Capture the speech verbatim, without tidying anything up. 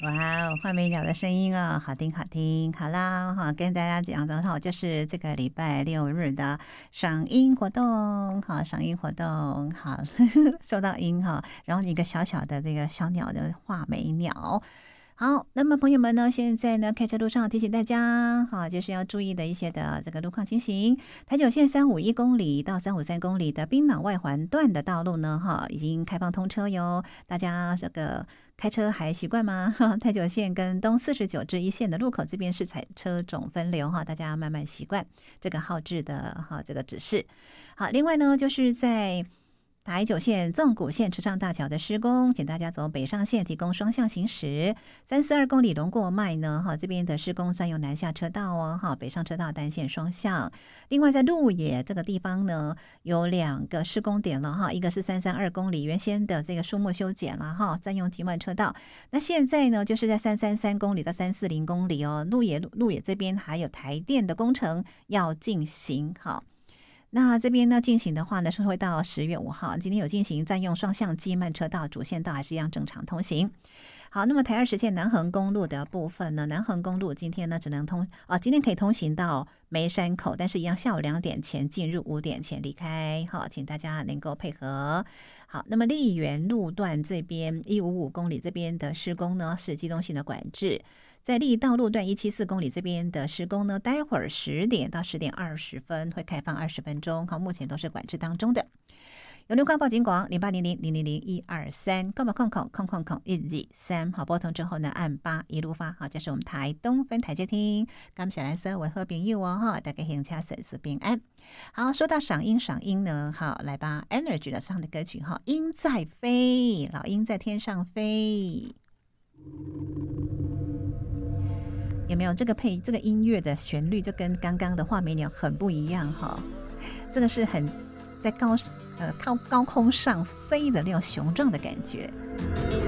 哇哦，画眉鸟的声音啊，好听好听。好啦，哈，跟大家讲的哈，就是这个礼拜六日的赏樱活动，好，赏樱活动，好，收到樱哈，然后一个小小的这个小鸟的画眉鸟。好，那么朋友们呢，现在呢开车路上提醒大家，哈，就是要注意的一些的这个路况情形。台九线三五一公里到三五三公里的槟榔外环段的道路呢，哈，已经开放通车哟。大家这个开车还习惯吗？哈，台九线跟东四十九至一线的路口这边是采车种分流哈，大家慢慢习惯这个号志的哈这个指示。好，另外呢，就是在台九线纵谷线池上大桥的施工，请大家走北上线提供双向行驶。三四二公里龙过脉呢，哈这边的施工占用南下车道哦，哈北上车道单线双向。另外在鹿野这个地方呢，有两个施工点了哈，一个是三三二公里原先的这个树木修剪了哈，占用几万车道。那现在呢，就是在三三三公里到三四零公里哦，鹿野鹿野这边还有台电的工程要进行哈。那这边呢进行的话呢是会到十月五号，今天有进行占用双向机慢车道，主线道还是一样正常通行。好，那么台二十线南横公路的部分呢，南横公路今天呢只能通啊，今天可以通行到梅山口，但是一样下午两点前进入，五点前离开。好，请大家能够配合。好，那么丽园路段这边一五五公里这边的施工呢是机动性的管制。在力道路段一七四公里这边的施工呢，待会儿十点到十点二十分会开放二十分钟，好，目前都是管制当中的。有路况报警广零八零零零零零一二三，空空空空空空空一二三，好，拨通之后呢按八一路发，好，这是我们台东分台接听，感谢蓝色为和朋友哦哈，大家行车顺遂平安。好，说到赏樱，赏樱呢，好，来吧 ，Energy 的上的歌曲哈，鹰在飞，老鹰在天上飞。有没有这个配这个音乐的旋律就跟刚刚的画眉鸟很不一样哈？这个是很在高呃靠高空上飞的那种雄壮的感觉。